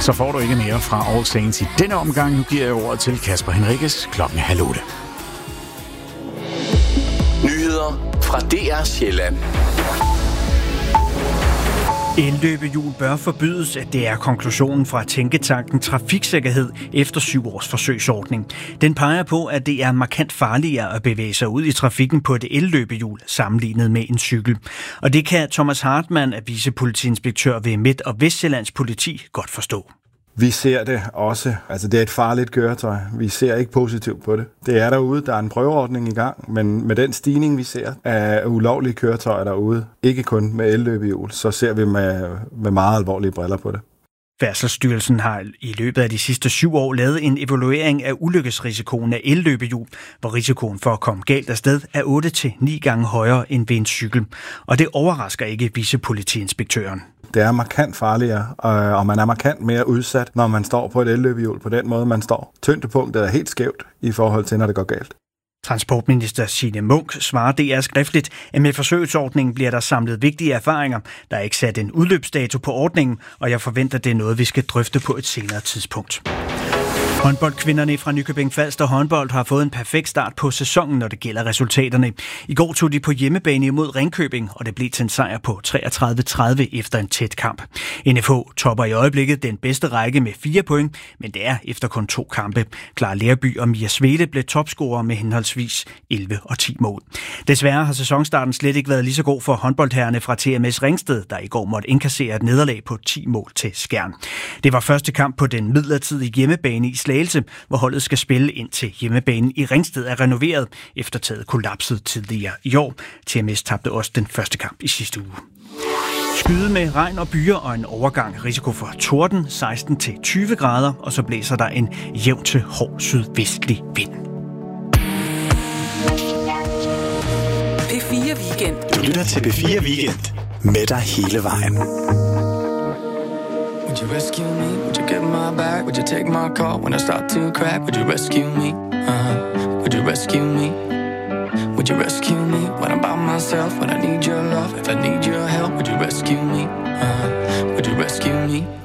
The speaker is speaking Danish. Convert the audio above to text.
Så får du ikke mere fra All Saints i denne omgang. Nu giver jeg ordet til Kasper Henriques klokken 7:30. Nyheder fra DR Sjælland. Elløbehjul bør forbydes, at det er konklusionen fra Tænketanken Trafiksikkerhed efter 7 års forsøgsordning. Den peger på, at det er markant farligere at bevæge sig ud i trafikken på et elløbehjul sammenlignet med en cykel. Og det kan Thomas Hartmann, vicepolitiinspektør ved Midt- og Vestsjællands politi, godt forstå. Vi ser det også. Altså, det er et farligt køretøj. Vi ser ikke positivt på det. Det er derude. Der er en prøveordning i gang, men med den stigning, vi ser af ulovlige køretøjer derude, ikke kun med elløbehjul, så ser vi med meget alvorlige briller på det. Færdselsstyrelsen har i løbet af de sidste 7 år lavet en evaluering af ulykkesrisikoen af elløbehjul, hvor risikoen for at komme galt afsted er 8-9 gange højere end ved en cykel. Og det overrasker ikke vicepolitiinspektøren. Det er markant farligere, og man er markant mere udsat, når man står på et elløbehjul på den måde, man står. Tyngdepunktet er helt skævt i forhold til, når det går galt. Transportminister Signe Munk svarer DR skriftligt, at med forsøgsordningen bliver der samlet vigtige erfaringer. Der er ikke sat en udløbsdato på ordningen, og jeg forventer, det er noget, vi skal drøfte på et senere tidspunkt. Håndboldkvinderne fra Nykøbing Falster håndbold har fået en perfekt start på sæsonen, når det gælder resultaterne. I går tog de på hjemmebane imod Ringkøbing, og det blev til en sejr på 33-30 efter en tæt kamp. NFH topper i øjeblikket den bedste række med 4 point, men det er efter kun 2 kampe. Clara Lerby og Mia Svede blev topscorer med henholdsvis 11 og 10 mål. Desværre har sæsonstarten slet ikke været lige så god for håndboldherrerne fra TMS Ringsted, der i går måtte indkassere et nederlag på 10 mål til Skjern. Det var første kamp på den midlertidige hjemmebane i Slagelse, hvor holdet skal spille indtil hjemmebanen i Ringsted er renoveret, efter taget kollapset tidligere i år. TMS tabte også den første kamp i sidste uge. Skyde med regn og byer og en overgang. Risiko for torden 16-20 grader, og så blæser der en jævn til hård sydvestlig vind. P4 Weekend. Du lytter til P4 Weekend med dig hele vejen. Would you rescue me? Would you get my back? Would you take my call when I start to crack? Would you rescue me? Would you rescue me? Would you rescue me when I'm by myself? When I need your love, if I need your help, would you rescue me? Would you rescue me?